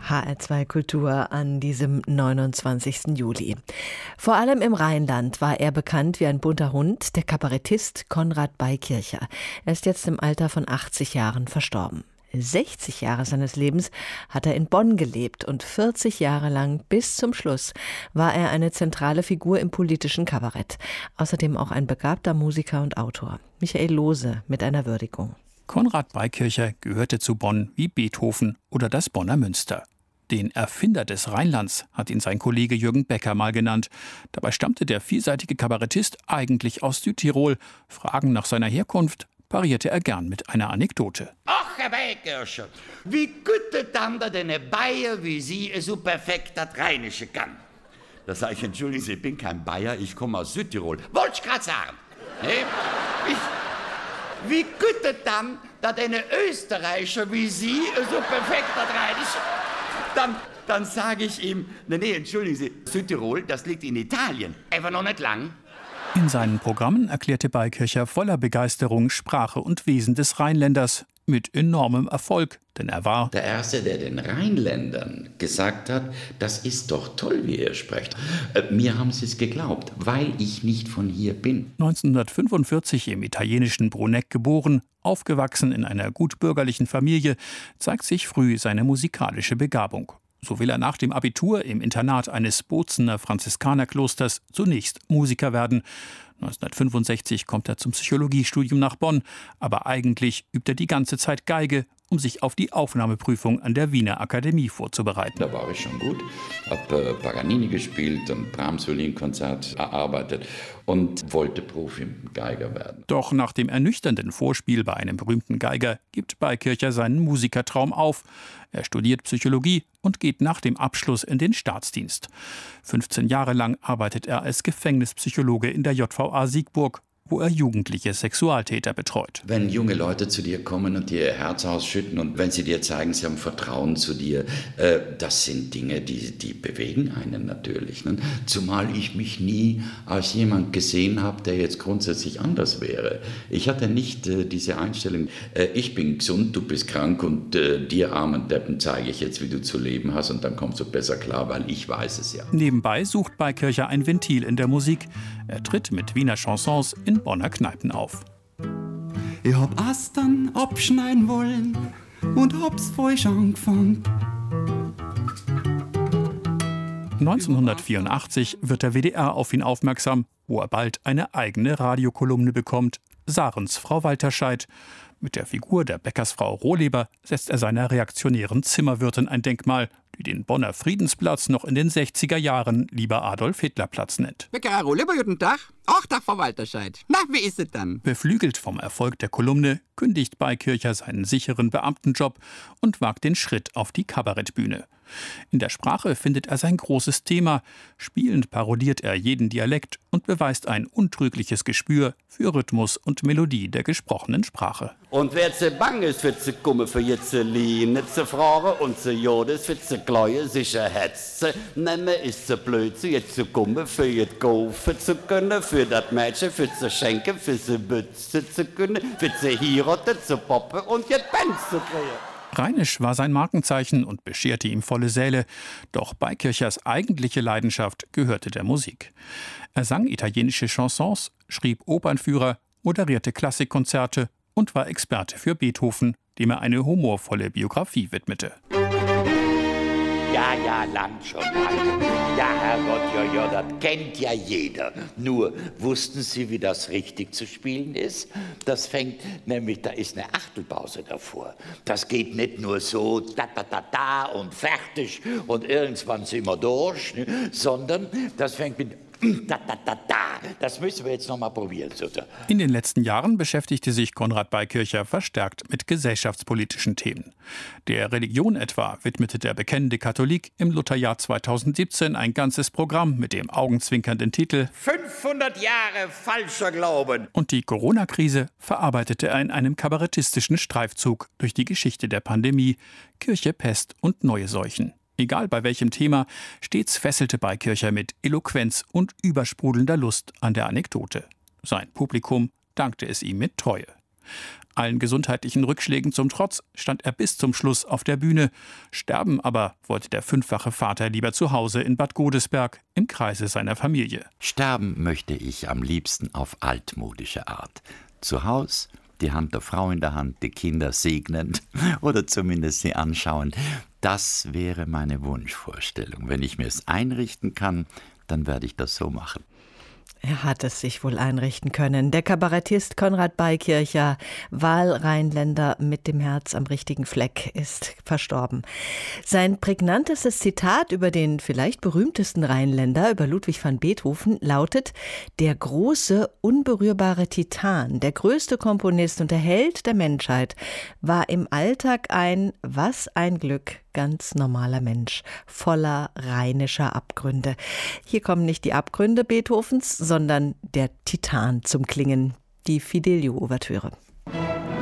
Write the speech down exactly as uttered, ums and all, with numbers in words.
H R zwei Kultur an diesem neunundzwanzigsten Juli. Vor allem im Rheinland war er bekannt wie ein bunter Hund, der Kabarettist Konrad Beikircher. Er ist jetzt im Alter von achtzig Jahren verstorben. sechzig Jahre seines Lebens hat er in Bonn gelebt und vierzig Jahre lang bis zum Schluss war er eine zentrale Figur im politischen Kabarett. Außerdem auch ein begabter Musiker und Autor. Michael Lohse mit einer Würdigung. Konrad Beikircher gehörte zu Bonn wie Beethoven oder das Bonner Münster. Den Erfinder des Rheinlands hat ihn sein Kollege Jürgen Becker mal genannt. Dabei stammte der vielseitige Kabarettist eigentlich aus Südtirol. Fragen nach seiner Herkunft parierte er gern mit einer Anekdote. Ach, Herr Beikircher, wie gut dann da eine Bayer wie Sie so perfekt das Rheinische kann. Da sage ich, entschuldigen Sie, ich bin kein Bayer, ich komme aus Südtirol. Wollte ich gerade sagen. Nee? Ich, wie gut dann da eine Österreicher wie Sie so perfekt das Rheinische. Dann, dann sage ich ihm, nee, nee, entschuldigen Sie, Südtirol, das liegt in Italien. Einfach noch nicht lang. In seinen Programmen erklärte Beikircher voller Begeisterung Sprache und Wesen des Rheinländers mit enormem Erfolg, denn er war der Erste, der den Rheinländern gesagt hat, das ist doch toll, wie ihr sprecht. Äh, mir haben sie es geglaubt, weil ich nicht von hier bin. neunzehnhundertfünfundvierzig im italienischen Bruneck geboren, aufgewachsen in einer gutbürgerlichen Familie, zeigt sich früh seine musikalische Begabung. So will er nach dem Abitur im Internat eines Bozener Franziskanerklosters zunächst Musiker werden. neunzehnhundertfünfundsechzig kommt er zum Psychologiestudium nach Bonn, aber eigentlich übt er die ganze Zeit Geige, um sich auf die Aufnahmeprüfung an der Wiener Akademie vorzubereiten. Da war ich schon gut, habe äh, Paganini gespielt und Brahms Violinkonzert erarbeitet und wollte Profi-Geiger werden. Doch nach dem ernüchternden Vorspiel bei einem berühmten Geiger gibt Beikircher seinen Musikertraum auf. Er studiert Psychologie und geht nach dem Abschluss in den Staatsdienst. fünfzehn Jahre lang arbeitet er als Gefängnispsychologe in der J V A Siegburg, wo er jugendliche Sexualtäter betreut. Wenn junge Leute zu dir kommen und dir ihr Herz ausschütten und wenn sie dir zeigen, sie haben Vertrauen zu dir, äh, das sind Dinge, die, die bewegen einen natürlich. Ne? Zumal ich mich nie als jemand gesehen habe, der jetzt grundsätzlich anders wäre. Ich hatte nicht äh, diese Einstellung, äh, ich bin gesund, du bist krank und äh, dir armen Deppen zeige ich jetzt, wie du zu leben hast und dann kommst du besser klar, weil ich weiß es ja. Nebenbei sucht Beikircher ein Ventil in der Musik. Er tritt mit Wiener Chansons in Bonner Kneipen auf. Ich hab erst dann abschneiden wollen und hab's falsch angefangen. neunzehnhundertvierundachtzig wird der W D R auf ihn aufmerksam, wo er bald eine eigene Radiokolumne bekommt, Sarens Frau Walterscheid. Mit der Figur der Bäckersfrau Rohleber setzt er seiner reaktionären Zimmerwirtin ein Denkmal, die den Bonner Friedensplatz noch in den sechziger Jahren lieber Adolf-Hitler-Platz nennt. Bäcker Rohleber, guten Tag. Ach, Tag, Frau Walterscheid. Na, wie ist es dann? Beflügelt vom Erfolg der Kolumne kündigt Beikircher seinen sicheren Beamtenjob und wagt den Schritt auf die Kabarettbühne. In der Sprache findet er sein großes Thema. Spielend parodiert er jeden Dialekt und beweist ein untrügliches Gespür für Rhythmus und Melodie der gesprochenen Sprache. Und wer zu bang ist, für zu kommen, für jetzt zu liehen, nicht zu fragen und zu jodes, für zu gleuen, sicher hetze. Nemme ist zu blöd, zu jetzt zu kommen, für jetzt kaufen zu können, für das Mädchen, für zu schenken, für zu bützen zu können, für zu heiraten, zu poppen und jetzt Bands zu kriegen. Rheinisch war sein Markenzeichen und bescherte ihm volle Säle. Doch Beikirchers eigentliche Leidenschaft gehörte der Musik. Er sang italienische Chansons, schrieb Opernführer, moderierte Klassikkonzerte und war Experte für Beethoven, dem er eine humorvolle Biografie widmete. Ja, ja, lang schon lang. Ja, Herrgott, ja, ja, das kennt ja jeder. Nur, wussten Sie, wie das richtig zu spielen ist? Das fängt nämlich, da ist eine Achtelpause davor. Das geht nicht nur so, da, da, da, da und fertig und irgendwann sind wir durch, ne? Sondern das fängt mit da, da, da, da. Das müssen wir jetzt noch mal probieren. In den letzten Jahren beschäftigte sich Konrad Beikircher verstärkt mit gesellschaftspolitischen Themen. Der Religion etwa widmete der bekennende Katholik im Lutherjahr zweitausendsiebzehn ein ganzes Programm mit dem augenzwinkernden Titel fünfhundert Jahre falscher Glauben. Und die Corona-Krise verarbeitete er in einem kabarettistischen Streifzug durch die Geschichte der Pandemie, Kirche, Pest und neue Seuchen. Egal bei welchem Thema, stets fesselte Beikircher mit Eloquenz und übersprudelnder Lust an der Anekdote. Sein Publikum dankte es ihm mit Treue. Allen gesundheitlichen Rückschlägen zum Trotz stand er bis zum Schluss auf der Bühne. Sterben aber wollte der fünffache Vater lieber zu Hause in Bad Godesberg im Kreise seiner Familie. Sterben möchte ich am liebsten auf altmodische Art. Zu Haus, die Hand der Frau in der Hand, die Kinder segnend oder zumindest sie anschauend. Das wäre meine Wunschvorstellung. Wenn ich mir es einrichten kann, dann werde ich das so machen. Er hat es sich wohl einrichten können. Der Kabarettist Konrad Beikircher, Wahlrheinländer mit dem Herz am richtigen Fleck, ist verstorben. Sein prägnantestes Zitat über den vielleicht berühmtesten Rheinländer, über Ludwig van Beethoven, lautet: Der große, unberührbare Titan, der größte Komponist und der Held der Menschheit, war im Alltag ein, was ein Glück, ganz normaler Mensch, voller rheinischer Abgründe. Hier kommen nicht die Abgründe Beethovens, sondern der Titan zum Klingen, die Fidelio-Ouvertüre.